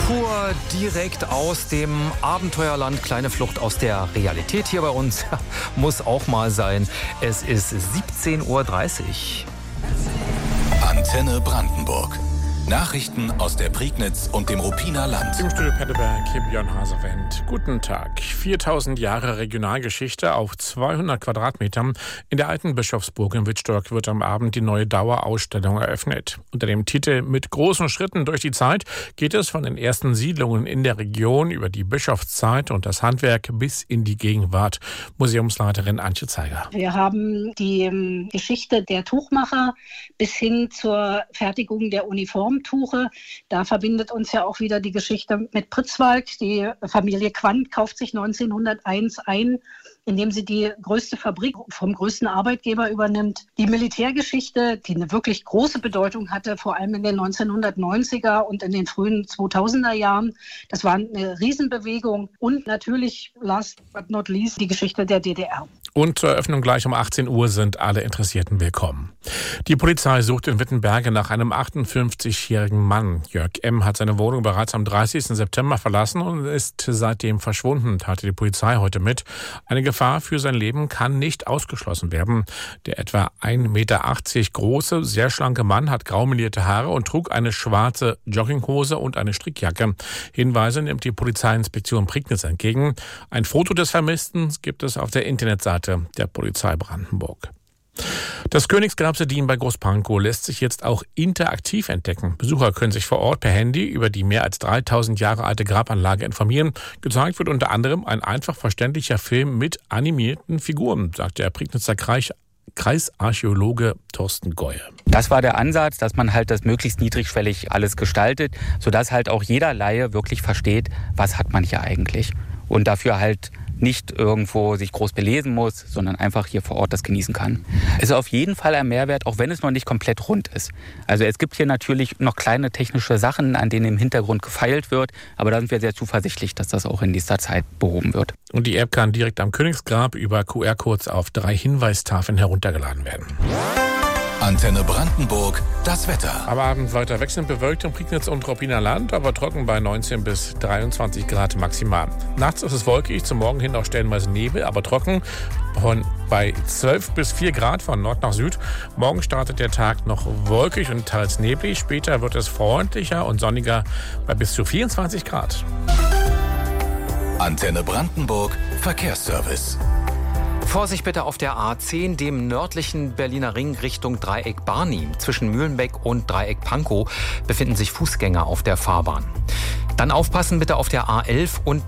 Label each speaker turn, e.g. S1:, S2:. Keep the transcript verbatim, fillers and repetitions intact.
S1: Pur direkt aus dem Abenteuerland. Kleine Flucht aus der Realität hier bei uns. Muss auch mal sein. Es ist siebzehn Uhr dreißig.
S2: Antenne Brandenburg. Nachrichten aus der Prignitz und dem Ruppiner Land.
S3: Im Studio Petteberg, hier Björn Haserwendt. Guten Tag. viertausend Jahre Regionalgeschichte auf zweihundert Quadratmetern. In der alten Bischofsburg in Wittstock wird am Abend die neue Dauerausstellung eröffnet. Unter dem Titel Mit großen Schritten durch die Zeit geht es von den ersten Siedlungen in der Region über die Bischofszeit und das Handwerk bis in die Gegenwart. Museumsleiterin Antje Zeiger.
S4: Wir haben die ähm, Geschichte der Tuchmacher bis hin zur Fertigung der Uniform. Tuche. Da verbindet uns ja auch wieder die Geschichte mit Pritzwalk. Die Familie Quandt kauft sich neunzehnhunderteins ein, indem sie die größte Fabrik vom größten Arbeitgeber übernimmt. Die Militärgeschichte, die eine wirklich große Bedeutung hatte, vor allem in den neunzehnhundertneunziger und in den frühen zweitausender Jahren. Das war eine Riesenbewegung. Und natürlich, last but not least, die Geschichte der D D R.
S3: Und zur Eröffnung gleich um achtzehn Uhr sind alle Interessierten willkommen. Die Polizei sucht in Wittenberge nach einem achtundfünfzigjährigen Mann. Jörg M. hat seine Wohnung bereits am dreißigsten September verlassen und ist seitdem verschwunden, teilte die Polizei heute mit. Eine Gefahr für sein Leben kann nicht ausgeschlossen werden. Der etwa ein Meter achtzig große, sehr schlanke Mann hat grau melierte Haare und trug eine schwarze Jogginghose und eine Strickjacke. Hinweise nimmt die Polizeiinspektion Prignitz entgegen. Ein Foto des Vermissten gibt es auf der Internetseite der Polizei Brandenburg. Das Königsgrab Sedin bei Großpankow lässt sich jetzt auch interaktiv entdecken. Besucher können sich vor Ort per Handy über die mehr als dreitausend Jahre alte Grabanlage informieren. Gezeigt wird unter anderem ein einfach verständlicher Film mit animierten Figuren, sagt der Prignitzer Kreis Kreisarchäologe Thorsten Geue.
S5: Das war der Ansatz, dass man halt das möglichst niedrigschwellig alles gestaltet, sodass halt auch jeder Laie wirklich versteht, was hat man hier eigentlich. Und dafür halt nicht irgendwo sich groß belesen muss, sondern einfach hier vor Ort das genießen kann. Es ist auf jeden Fall ein Mehrwert, auch wenn es noch nicht komplett rund ist. Also es gibt hier natürlich noch kleine technische Sachen, an denen im Hintergrund gefeilt wird, aber da sind wir sehr zuversichtlich, dass das auch in nächster Zeit behoben wird.
S3: Und die App kann direkt am Königsgrab über Q R-Codes auf drei Hinweistafeln heruntergeladen werden.
S2: Antenne Brandenburg, das Wetter.
S3: Am Abend weiter wechselnd bewölkt im Prignitz und Ruppiner Land, aber trocken bei neunzehn bis dreiundzwanzig Grad maximal. Nachts ist es wolkig, zum Morgen hin auch stellenweise Nebel, aber trocken von bei zwölf bis vier Grad von Nord nach Süd. Morgen startet der Tag noch wolkig und teils neblig. Später wird es freundlicher und sonniger bei bis zu vierundzwanzig Grad.
S2: Antenne Brandenburg, Verkehrsservice.
S1: Vorsicht bitte auf der A zehn, dem nördlichen Berliner Ring Richtung Dreieck Barnim. Zwischen Mühlenbeck und Dreieck Pankow befinden sich Fußgänger auf der Fahrbahn. Dann aufpassen bitte auf der A elf und